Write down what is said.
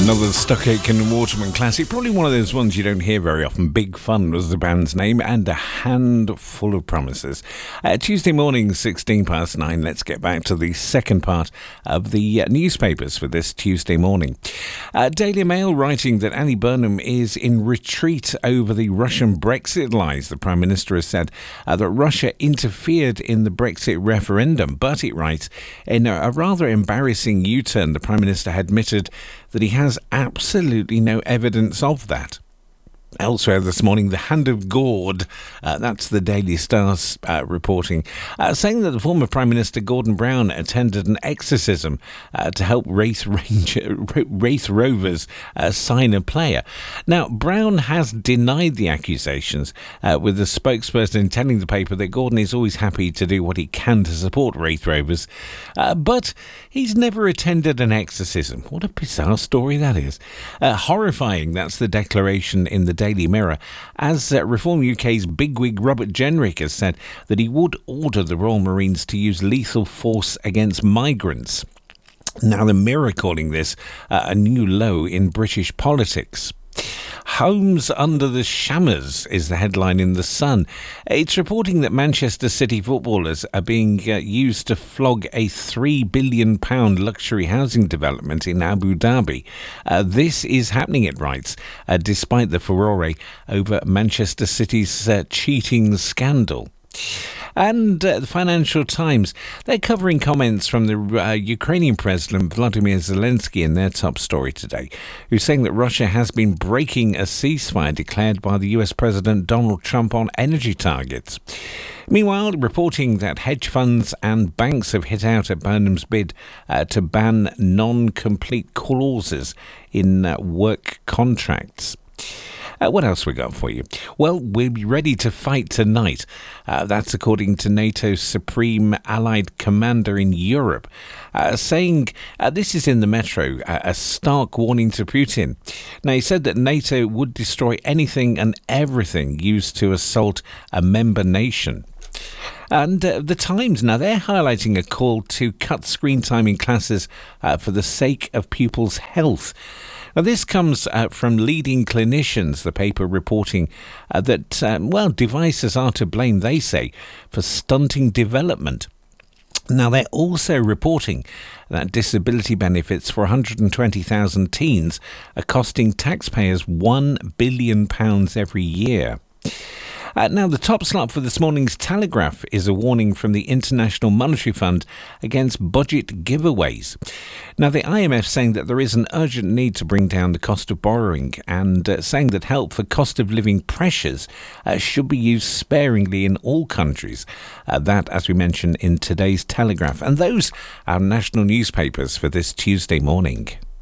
Another Stuck Aitken and Waterman classic, probably one of those ones you don't hear very often. Big Fun was the band's name, and A Handful of Promises. Tuesday morning, 9:16. Let's get back to the second part of the newspapers for this Tuesday morning. Daily Mail writing that Annie Burnham is in retreat over the Russian Brexit lies. The Prime Minister has said that Russia interfered in the Brexit referendum, but it writes, in a rather embarrassing U-turn, the Prime Minister admitted that he has absolutely no evidence of that. Elsewhere this morning, the Hand of God, that's the Daily Star's reporting, saying that the former Prime Minister Gordon Brown attended an exorcism to help Wraith Rovers sign a player. Now, Brown has denied the accusations, with the spokesperson telling the paper that Gordon is always happy to do what he can to support Wraith Rovers, but he's never attended an exorcism. What a bizarre story that is. Horrifying, that's the declaration in the Daily Mirror, as Reform UK's bigwig Robert Jenrick has said that he would order the Royal Marines to use lethal force against migrants. Now, the Mirror calling this a new low in British politics. Homes under the shammers is the headline in The Sun. It's reporting that Manchester City footballers are being used to flog a £3 billion luxury housing development in Abu Dhabi. This is happening, it writes, despite the furore over Manchester City's cheating scandal. And the Financial Times, they're covering comments from the Ukrainian President Vladimir Zelensky in their top story today, who's saying that Russia has been breaking a ceasefire declared by the US President Donald Trump on energy targets. Meanwhile, reporting that hedge funds and banks have hit out at Burnham's bid to ban non-complete clauses in work contracts. What else we got for you? Well, we'll be ready to fight tonight. That's according to NATO's Supreme Allied Commander in Europe, saying, this is in the Metro, a stark warning to Putin. Now, he said that NATO would destroy anything and everything used to assault a member nation. And the Times, now they're highlighting a call to cut screen time in classes for the sake of pupils' health. Now, this comes from leading clinicians, the paper reporting that, devices are to blame, they say, for stunting development. Now, they're also reporting that disability benefits for 120,000 teens are costing taxpayers £1 billion every year. Now, the top slot for this morning's Telegraph is a warning from the International Monetary Fund against budget giveaways. Now, the IMF saying that there is an urgent need to bring down the cost of borrowing and saying that help for cost of living pressures should be used sparingly in all countries. That, as we mentioned in today's Telegraph. And those are national newspapers for this Tuesday morning.